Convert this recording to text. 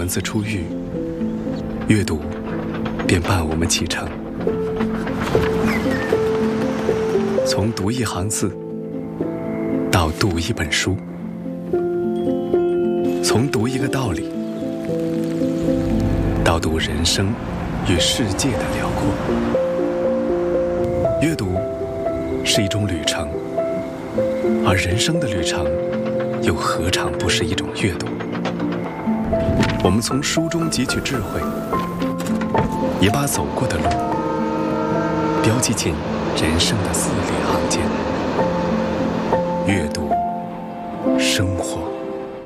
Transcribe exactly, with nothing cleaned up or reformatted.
文字初遇，阅读便伴我们启程。从读一行字到读一本书，从读一个道理到读人生与世界的辽阔。阅读是一种旅程，而人生的旅程又何尝不是一种阅读？我们从书中汲取智慧，也把走过的路标记进人生的字里行间。阅读，生活。